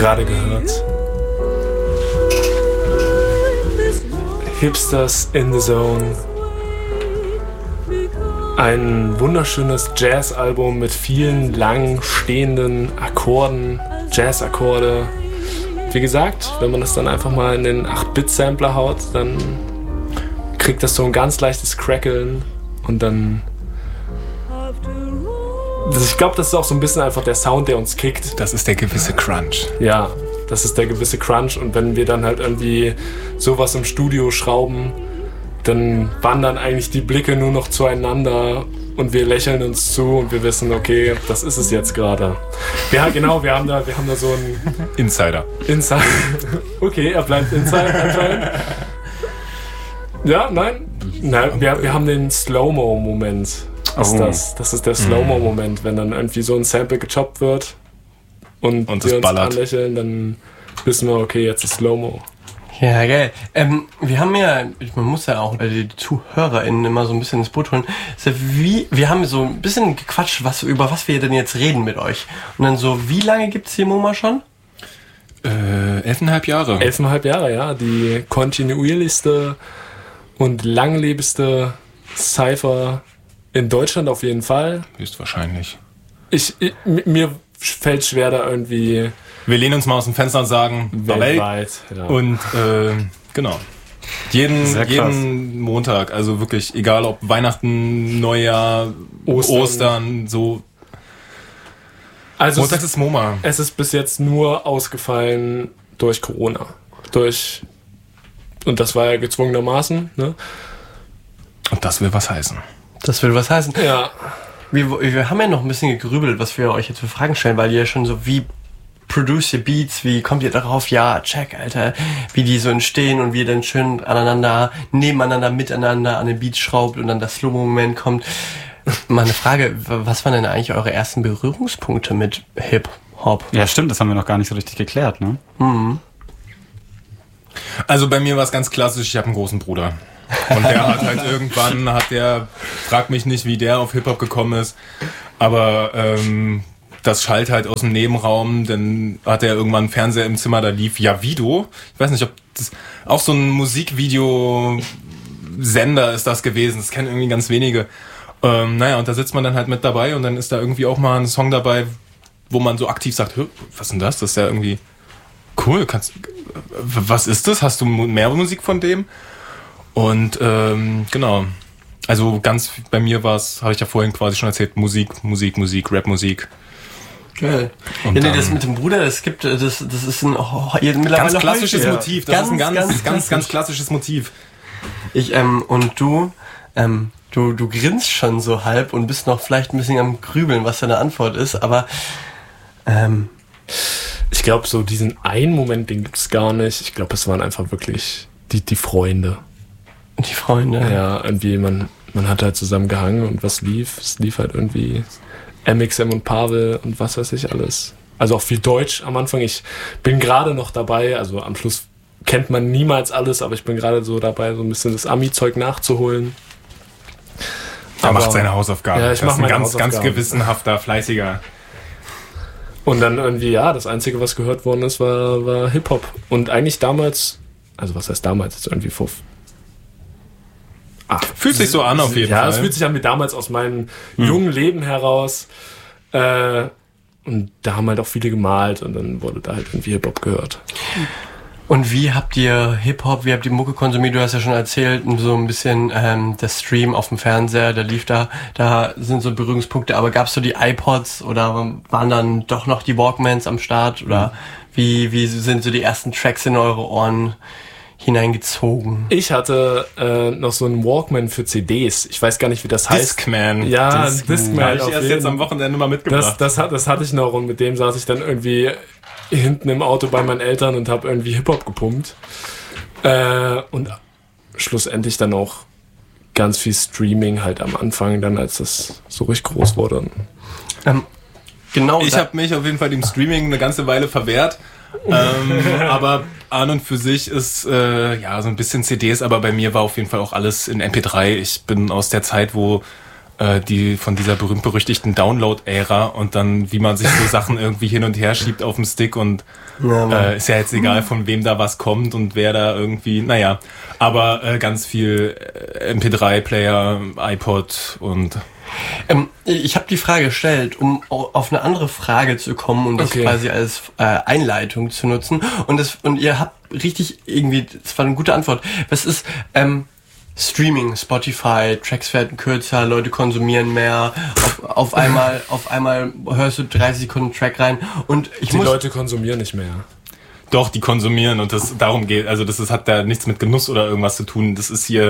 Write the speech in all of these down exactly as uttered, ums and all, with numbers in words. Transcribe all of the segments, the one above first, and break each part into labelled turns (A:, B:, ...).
A: gerade gehört. Hipsters in the Zone. Ein wunderschönes Jazz-Album mit vielen lang stehenden Akkorden, Jazz-Akkorde. Wie gesagt, wenn man das dann einfach mal in den acht-Bit-Sampler haut, dann kriegt das so ein ganz leichtes Crackeln und dann... Ich glaube, das ist auch so ein bisschen einfach der Sound, der uns kickt.
B: Das ist der gewisse Crunch.
A: Ja, das ist der gewisse Crunch. Und wenn wir dann halt irgendwie sowas im Studio schrauben, dann wandern eigentlich die Blicke nur noch zueinander und wir lächeln uns zu und wir wissen, okay, das ist es jetzt gerade. Ja, genau, wir haben da, wir haben da so einen...
B: Insider.
A: Insider. Okay, er bleibt Insider anscheinend. Ja, nein. Nein, wir, wir haben den Slow-Mo-Moment. Ist
B: oh.
A: das. das ist der Slow-Mo-Moment, wenn dann irgendwie so ein Sample gechoppt wird und, und wir uns ballert. Anlächeln, dann wissen wir, okay, jetzt ist Slow-Mo.
C: Ja, geil. Ähm, wir haben ja, man muss ja auch die ZuhörerInnen immer so ein bisschen ins Boot holen. Also wie, wir haben so ein bisschen gequatscht, was, über was wir denn jetzt reden mit euch. Und dann so, wie lange gibt's hier MoMA schon?
B: Äh, elfeinhalb Jahre.
A: Elfeinhalb Jahre, ja. Die kontinuierlichste und langlebigste Cypher in Deutschland auf jeden Fall.
B: Höchstwahrscheinlich.
A: Ich, ich, mir fällt schwer da irgendwie...
B: Wir lehnen uns mal aus dem Fenster und sagen,
A: weltweit. Ja.
B: Und äh, genau. Jeden, jeden Montag, also wirklich, egal ob Weihnachten, Neujahr, Ostern, Ostern so.
A: Also
B: Montag ist MoMA.
A: Es ist bis jetzt nur ausgefallen durch Corona. Durch... Und das war ja gezwungenermaßen, ne?
B: Und das will was heißen.
C: Das will was heißen.
A: Ja.
C: Wir, wir haben ja noch ein bisschen gegrübelt, was wir euch jetzt für Fragen stellen, weil ihr schon so wie produce your beats, wie kommt ihr darauf? Ja, check, Alter, wie die so entstehen und wie ihr dann schön aneinander, nebeneinander, miteinander an den Beats schraubt und dann das Slow-Moment kommt. Mal eine Frage, was waren denn eigentlich eure ersten Berührungspunkte mit Hip-Hop?
D: Ja, stimmt, das haben wir noch gar nicht so richtig geklärt, ne?
C: Mhm.
B: Also bei mir war es ganz klassisch, ich habe einen großen Bruder. Und der hat halt irgendwann, hat der, frag mich nicht, wie der auf Hip-Hop gekommen ist, aber ähm, das schallt halt aus dem Nebenraum, dann hat er irgendwann einen Fernseher im Zimmer, da lief Javido. Ich weiß nicht, ob das auch so ein Musikvideo-Sender ist das gewesen, das kennen irgendwie ganz wenige. Ähm, naja, und da sitzt man dann halt mit dabei und dann ist da irgendwie auch mal ein Song dabei, wo man so aktiv sagt, was ist denn das? Das ist ja irgendwie cool, kannst, was ist das? Hast du mehr Musik von dem? Und ähm, genau, also ganz bei mir war es, habe ich ja vorhin quasi schon erzählt, Musik, Musik, Musik, Rap-Musik.
C: Geil. Ja, nee, das mit dem Bruder, das gibt, das, das ist ein oh,
B: ganz klassisches heute, Motiv. Das
C: ganz,
B: ist ein ganz,
C: ganz,
B: ganz, ganz, ganz klassisches Motiv.
C: Ich ähm und du, ähm, du, du grinst schon so halb und bist noch vielleicht ein bisschen am Grübeln, was deine Antwort ist, aber ähm,
A: ich glaube, so diesen einen Moment, den gibt's gar nicht. Ich glaube, es waren einfach wirklich die, die Freunde.
C: Die Freunde.
A: Ja, irgendwie, man, man hat halt zusammen gehangen und was lief? Es lief halt irgendwie M X M und Pavel und was weiß ich alles. Also auch viel Deutsch am Anfang. Ich bin gerade noch dabei, also am Schluss kennt man niemals alles, aber ich bin gerade so dabei, so ein bisschen das Ami-Zeug nachzuholen.
B: Er macht seine Hausaufgaben.
A: Ja, ich mache meine
B: ganz,
A: Hausaufgaben.
B: Ganz gewissenhafter, fleißiger.
A: Und dann irgendwie, ja, das Einzige, was gehört worden ist, war, war Hip-Hop. Und eigentlich damals, also was heißt damals, jetzt irgendwie vor...
B: Ach, fühlt sich so an auf jeden
A: ja,
B: Fall.
A: Ja, es fühlt sich an wie damals aus meinem hm. jungen Leben heraus. Äh, und da haben halt auch viele gemalt und dann wurde da halt irgendwie Hip-Hop gehört.
C: Und wie habt ihr Hip-Hop, wie habt ihr Mucke konsumiert? Du hast ja schon erzählt, so ein bisschen ähm, der Stream auf dem Fernseher, der lief da, da sind so Berührungspunkte, aber gab's so die iPods oder waren dann doch noch die Walkmans am Start? Oder wie, wie sind so die ersten Tracks in eure Ohren hineingezogen?
A: Ich hatte äh, noch so einen Walkman für C Ds. Ich weiß gar nicht, wie das heißt.
B: Discman.
A: Ja,
B: Discman.
A: Discman.
B: Habe ich erst jetzt am Wochenende mal mitgebracht.
A: Das, das, das hatte ich noch und mit dem saß ich dann irgendwie hinten im Auto bei meinen Eltern und habe irgendwie Hip-Hop gepumpt. Äh, und schlussendlich dann auch ganz viel Streaming halt am Anfang, dann als das so richtig groß wurde.
C: Ähm, genau.
B: Ich habe mich auf jeden Fall dem Streaming eine ganze Weile verwehrt. ähm, aber an und für sich ist äh, ja so ein bisschen C Ds, aber bei mir war auf jeden Fall auch alles in M P drei. Ich bin aus der Zeit, wo äh, die von dieser berühmt-berüchtigten Download-Ära und dann, wie man sich so Sachen irgendwie hin und her schiebt auf dem Stick und
C: Ja,
B: äh, ist ja jetzt egal, von wem da was kommt und wer da irgendwie, naja, aber äh, ganz viel äh, M P drei Player, iPod und...
C: Ähm, ich habe die Frage gestellt, um au- auf eine andere Frage zu kommen und das
A: Okay.
C: quasi als äh, Einleitung zu nutzen. Und das und ihr habt richtig irgendwie, das war eine gute Antwort. Was ist ähm, Streaming, Spotify, Tracks werden kürzer, Leute konsumieren mehr. Auf, auf einmal, auf einmal hörst du dreißig Sekunden Track rein und ich
A: Die
C: muss.
A: Leute konsumieren nicht mehr.
B: Doch, die konsumieren und das darum geht, also das ist, hat da nichts mit Genuss oder irgendwas zu tun. Das ist hier...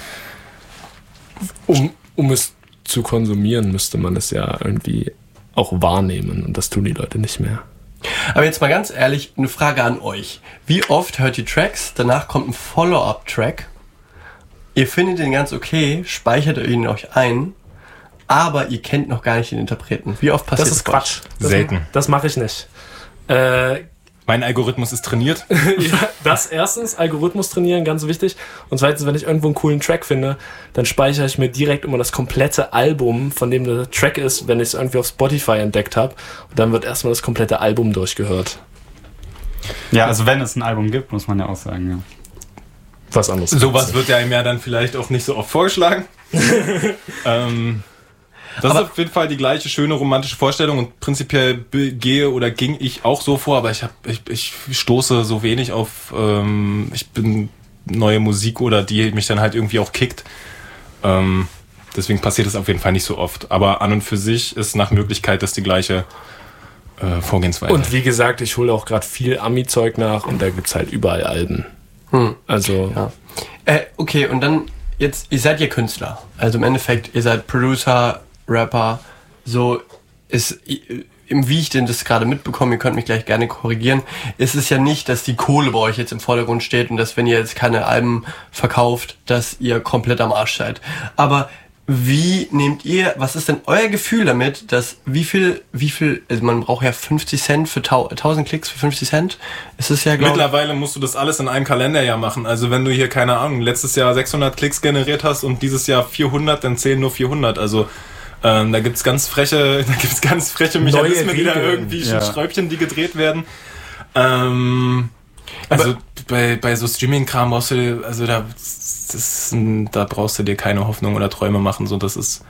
A: Um, um es zu konsumieren, müsste man es ja irgendwie auch wahrnehmen. Und das tun die Leute nicht mehr.
C: Aber jetzt mal ganz ehrlich, eine Frage an euch. Wie oft hört ihr Tracks, danach kommt ein Follow-up-Track, ihr findet den ganz okay, speichert ihn euch ein, aber ihr kennt noch gar nicht den Interpreten. Wie oft passiert
A: Das ist
C: bei euch?
A: Quatsch. Das,
B: Selten.
A: Das mache ich nicht. Äh,
B: Mein Algorithmus ist trainiert.
A: ja, das erstens, Algorithmus trainieren, ganz wichtig. Und zweitens, wenn ich irgendwo einen coolen Track finde, dann speichere ich mir direkt immer das komplette Album, von dem der Track ist, wenn ich es irgendwie auf Spotify entdeckt habe. Und dann wird erstmal das komplette Album durchgehört.
D: Ja, also wenn es ein Album gibt, muss man ja auch sagen, ja.
A: Was anderes.
B: Sowas wird ja einem ja dann vielleicht auch nicht so oft vorgeschlagen. ähm, das
C: Aber-
B: ist auf jeden Fall die gleiche schöne romantische Vorstellung und prinzipiell be- gehe oder ging ich auch so vor, aber ich hab, ich, ich stoße so wenig auf ähm, ich bin neue Musik oder die mich dann halt irgendwie auch kickt. Ähm, deswegen passiert es auf jeden Fall nicht so oft. Aber an und für sich ist nach Möglichkeit das die gleiche äh, Vorgehensweise.
A: Und wie gesagt, ich hole auch gerade viel Ami-Zeug nach und da gibt's halt überall Alben.
C: Hm.
A: Also,
C: Ja. Äh, okay, und dann jetzt, ihr seid ja Künstler. Also im Endeffekt, ihr seid Producer, Rapper, so ist, wie ich denn das gerade mitbekomme, ihr könnt mich gleich gerne korrigieren, ist es ja nicht, dass die Kohle bei euch jetzt im Vordergrund steht und dass, wenn ihr jetzt keine Alben verkauft, dass ihr komplett am Arsch seid. Aber wie nehmt ihr, was ist denn euer Gefühl damit, dass wie viel, wie viel, also man braucht ja fünfzig Cent für tau- tausend Klicks für fünfzig Cent, ist es ja, glaube ich.
B: Mittlerweile musst du das alles in einem Kalenderjahr machen. Also wenn du hier, keine Ahnung, letztes Jahr sechshundert Klicks generiert hast und dieses Jahr vierhundert, dann zählen nur vierhundert. Also ähm, da gibt's ganz freche, da gibt's ganz freche Mechanismen, die da
A: Regeln.
B: irgendwie
D: Ja.
B: Schräubchen, die gedreht werden. Ähm, also bei, bei so Streaming-Kram brauchst du, also da, das ist, da brauchst du dir keine Hoffnung oder Träume machen. So, das ist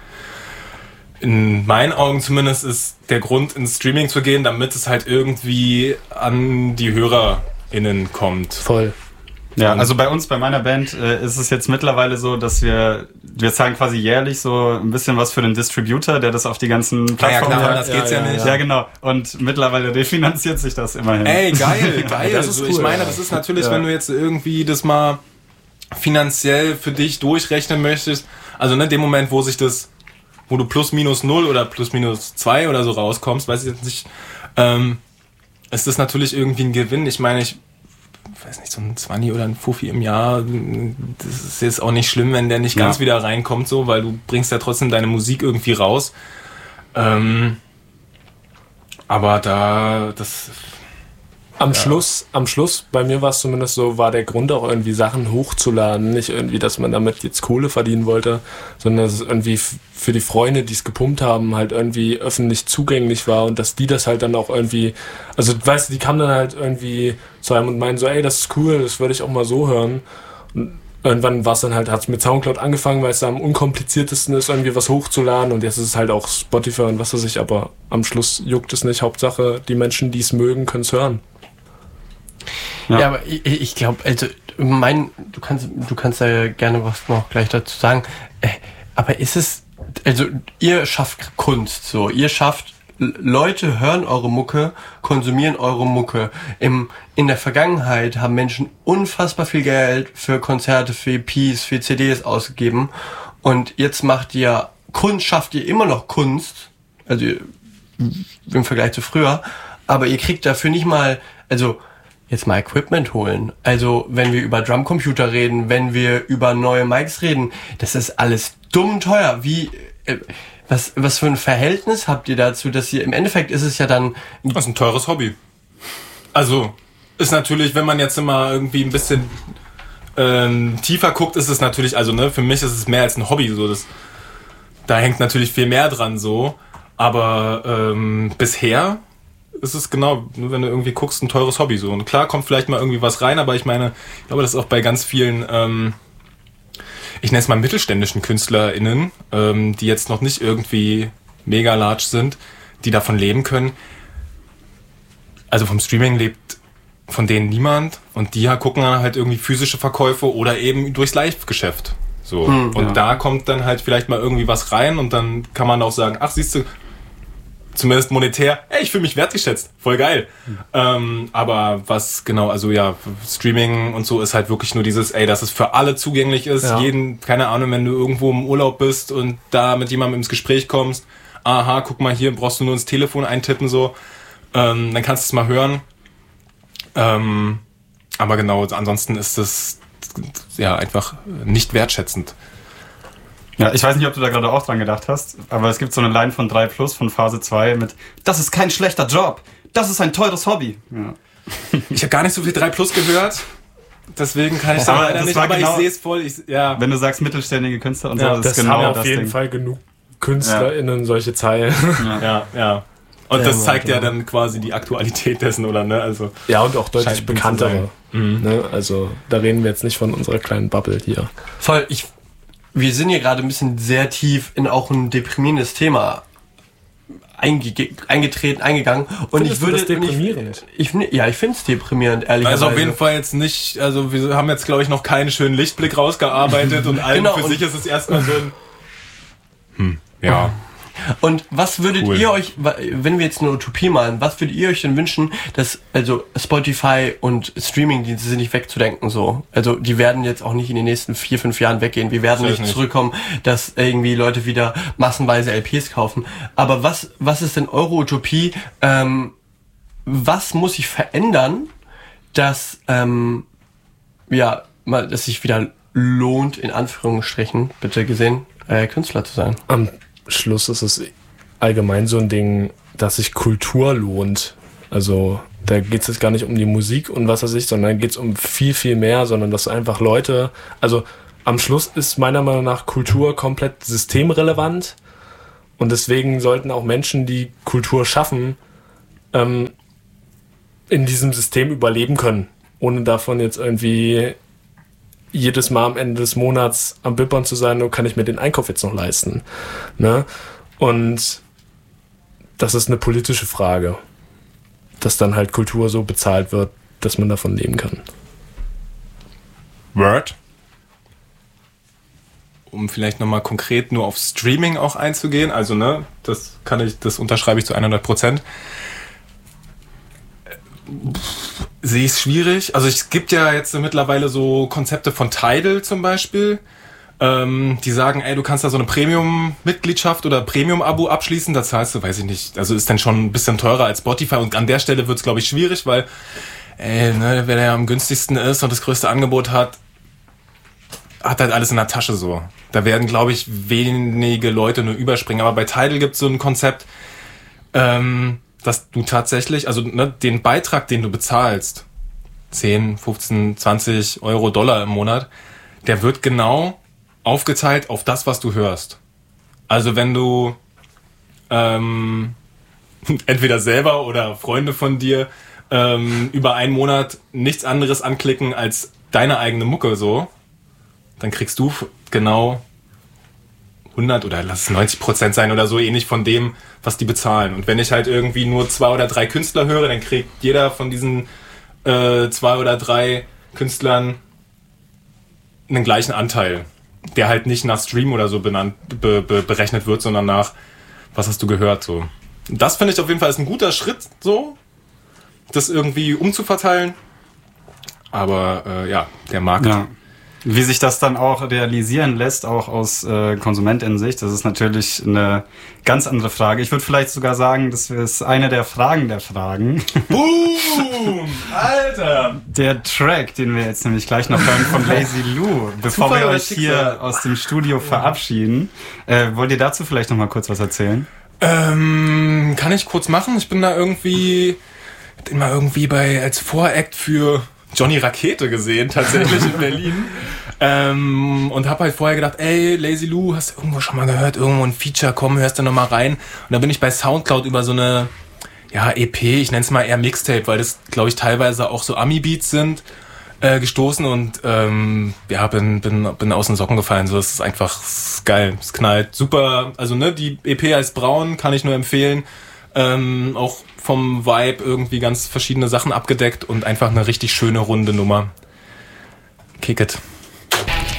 B: in meinen Augen zumindest ist der Grund, ins Streaming zu gehen, damit es halt irgendwie an die HörerInnen kommt.
A: voll.
D: Ja, also bei uns, bei meiner Band, äh, ist es jetzt mittlerweile so, dass wir, wir zahlen quasi jährlich so ein bisschen was für den Distributor, der das auf die ganzen Plattformen
B: klar,
D: hat.
B: das geht's ja,
A: ja,
B: nicht.
D: Ja, genau. Und mittlerweile refinanziert sich das immerhin.
B: Ey, geil, geil.
A: Das ist
B: so,
A: cool,
B: ich meine,
A: ja.
B: das ist natürlich,
D: Ja.
B: wenn du jetzt irgendwie das mal finanziell für dich durchrechnen möchtest, also in dem Moment, wo sich das, wo du plus minus null oder plus minus zwei oder so rauskommst, weiß ich jetzt nicht, ähm, ist das natürlich irgendwie ein Gewinn. Ich meine, ich weiß nicht, so ein zwanzig oder ein Fuffi im Jahr, das ist jetzt auch nicht schlimm, wenn der nicht
D: Ja.
B: ganz wieder reinkommt, so, weil du bringst ja trotzdem deine Musik irgendwie raus. Ähm, aber da, das,
A: Am Schluss, am Schluss, bei mir war es zumindest so, war der Grund auch irgendwie Sachen hochzuladen. Nicht irgendwie, dass man damit jetzt Kohle verdienen wollte, sondern dass es irgendwie f- für die Freunde, die es gepumpt haben, halt irgendwie öffentlich zugänglich war und dass die das halt dann auch irgendwie, also weißt du, die kamen dann halt irgendwie zu einem und meinen so, ey, das ist cool, das würde ich auch mal so hören. Und irgendwann war es dann halt, hat es mit Soundcloud angefangen, weil es da am unkompliziertesten ist, irgendwie was hochzuladen und jetzt ist es halt auch Spotify und was weiß ich, aber am Schluss juckt es nicht. Hauptsache, die Menschen, die es mögen, können es hören.
C: Ja,
D: Ja.
C: aber ich, ich glaube, also mein, du kannst, du kannst da gerne was noch gleich dazu sagen. Äh, aber ist es, also ihr schafft Kunst, so, ihr schafft L- Leute hören eure Mucke, konsumieren eure Mucke. Im, in der Vergangenheit haben Menschen unfassbar viel Geld für Konzerte, für E Ps, für C Ds ausgegeben. Und jetzt macht ihr Kunst, schafft ihr immer noch Kunst, also ihr- im Vergleich zu früher, aber ihr kriegt dafür nicht mal, also jetzt mal Equipment holen. Also wenn wir über Drumcomputer reden, wenn wir über neue Mics reden, das ist alles dumm teuer. Wie, äh, was, was für ein Verhältnis habt ihr dazu, dass ihr, im Endeffekt ist es ja dann,
B: das ist ein teures Hobby. Also, ist natürlich, wenn man jetzt immer irgendwie ein bisschen ähm, tiefer guckt, ist es natürlich, also ne, für mich ist es mehr als ein Hobby. So, das, da hängt natürlich viel mehr dran so. Aber ähm, bisher ist es genau, wenn du irgendwie guckst, ein teures Hobby so. Und klar kommt vielleicht mal irgendwie was rein, aber ich meine, ich glaube, das ist auch bei ganz vielen, ähm, ich nenne es mal mittelständischen KünstlerInnen, ähm, die jetzt noch nicht irgendwie mega large sind, die davon leben können. Also vom Streaming lebt von denen niemand und die gucken dann halt irgendwie physische Verkäufe oder eben durchs Live-Geschäft. So. Hm, und ja. da kommt dann halt vielleicht mal irgendwie was rein und dann kann man auch sagen, ach siehst du, zumindest monetär, ey, ich fühle mich wertgeschätzt, voll geil. Mhm. Ähm, aber was genau, also ja, Streaming und so ist halt wirklich nur dieses, ey, dass es für alle zugänglich ist. Ja. Jeden, keine Ahnung, wenn du irgendwo im Urlaub bist und da mit jemandem ins Gespräch kommst, aha, guck mal hier, brauchst du nur ins Telefon eintippen, so, ähm, dann kannst du es mal hören. Ähm, aber genau, ansonsten ist es ja einfach nicht wertschätzend.
D: Ja, ich weiß nicht, ob du da gerade auch dran gedacht hast, aber es gibt so eine Line von drei Plus von Phase zwei mit das ist kein schlechter Job, das ist ein teures Hobby. Ja.
B: Ich habe gar nicht so viel drei Plus gehört, deswegen kann ich sagen, leider nicht, aber genau, ich sehe es voll. Ich, ja.
D: Wenn du sagst mittelständige Künstler und
A: ja,
D: so,
A: das,
D: das
A: ist
D: genau
A: haben
D: das
A: auf jeden
D: Ding.
A: Fall genug KünstlerInnen ja. solche Zeilen.
B: Ja, ja. ja. Und ja, das zeigt ja, ja dann quasi die Aktualität dessen, oder ne? Also
A: ja, und auch deutlich bekanntere. Mhm. Ne? Also da reden wir jetzt nicht von unserer kleinen Bubble hier.
C: Voll, ich wir sind hier gerade ein bisschen sehr tief in auch ein deprimierendes Thema einge- eingetreten, eingegangen. Und
A: Findest
C: ich würde
A: du das deprimierend?
C: Ich, ich, ja, ich finde es deprimierend, ehrlicherweise.
B: Also auf jeden Fall jetzt nicht, also wir haben jetzt, glaube ich, noch keinen schönen Lichtblick rausgearbeitet und allen genau, für sich ist es erstmal so ein hm, ja.
C: Und was würdet cool. ihr euch, wenn wir jetzt eine Utopie malen, was würdet ihr euch denn wünschen, dass, also Spotify und Streamingdienste sind nicht wegzudenken so. Also die werden jetzt auch nicht in den nächsten vier, fünf Jahren weggehen. Wir werden nicht, nicht zurückkommen, dass irgendwie Leute wieder massenweise L Ps kaufen. Aber was, was ist denn eure Utopie? Ähm, was muss sich verändern, dass, ähm, ja, mal, dass sich wieder lohnt, in Anführungsstrichen, bitte gesehen, äh, Künstler zu sein?
A: Am Schluss ist es allgemein so ein Ding, dass sich Kultur lohnt. Also da geht es jetzt gar nicht um die Musik und was weiß ich, sondern geht es um viel, viel mehr, sondern dass einfach Leute, also am Schluss ist meiner Meinung nach Kultur komplett systemrelevant und deswegen sollten auch Menschen, die Kultur schaffen, ähm, in diesem System überleben können, ohne davon jetzt irgendwie jedes Mal am Ende des Monats am Bippern zu sein, nur kann ich mir den Einkauf jetzt noch leisten. Ne? Und das ist eine politische Frage, dass dann halt Kultur so bezahlt wird, dass man davon leben kann.
B: Word. Um vielleicht nochmal konkret nur auf Streaming auch einzugehen, also ne, das kann ich, das unterschreibe ich zu hundert Prozent. Sehe ich es schwierig. Also es gibt ja jetzt mittlerweile so Konzepte von Tidal zum Beispiel, ähm, die sagen, ey, du kannst da so eine Premium-Mitgliedschaft oder Premium-Abo abschließen, da zahlst du, weiß ich nicht, also ist dann schon ein bisschen teurer als Spotify und an der Stelle wird es, glaube ich, schwierig, weil ey, ne, wer der am günstigsten ist und das größte Angebot hat, hat halt alles in der Tasche so. Da werden, glaube ich, wenige Leute nur überspringen, aber bei Tidal gibt es so ein Konzept, ähm, dass du tatsächlich, also ne, den Beitrag, den du bezahlst, zehn, fünfzehn, zwanzig Euro, Dollar im Monat, der wird genau aufgeteilt auf das, was du hörst. Also wenn du ähm, entweder selber oder Freunde von dir ähm, über einen Monat nichts anderes anklicken als deine eigene Mucke so, dann kriegst du genau hundert oder lass es neunzig Prozent sein oder so ähnlich von dem, was die bezahlen. Und wenn ich halt irgendwie nur zwei oder drei Künstler höre, dann kriegt jeder von diesen äh, zwei oder drei Künstlern einen gleichen Anteil, der halt nicht nach Stream oder so benannt, be, be, berechnet wird, sondern nach, was hast du gehört, so. Und das finde ich auf jeden Fall ist ein guter Schritt, so, das irgendwie umzuverteilen. Aber äh, ja, der Markt...
D: Ja. Wie sich das dann auch realisieren lässt, auch aus äh, KonsumentInnen-Sicht, das ist natürlich eine ganz andere Frage. Ich würde vielleicht sogar sagen, das ist eine der Fragen der Fragen.
B: Boom! Alter!
D: Der Track, den wir jetzt nämlich gleich noch hören von Lazy Lou, bevor Zufall wir euch hier aus dem Studio verabschieden. Äh, wollt ihr dazu vielleicht noch mal kurz was erzählen?
B: Ähm, kann ich kurz machen? Ich bin da irgendwie, bin mal irgendwie bei als Voract für Johnny Rakete gesehen, tatsächlich in Berlin. Ähm, und hab halt vorher gedacht, ey, Lazy Lou, hast du irgendwo schon mal gehört, irgendwo ein Feature, komm, hörst du noch mal rein. Und dann bin ich bei Soundcloud über so eine, ja, E P, ich nenne es mal eher Mixtape, weil das, glaube ich, teilweise auch so Ami-Beats sind, äh, gestoßen und ähm, ja, bin, bin, bin aus den Socken gefallen. So, das ist einfach das ist geil, es knallt. Super, also ne, die E P heißt Braun, kann ich nur empfehlen. Ähm, auch vom Vibe irgendwie ganz verschiedene Sachen abgedeckt und einfach eine richtig schöne, runde Nummer. Kick it.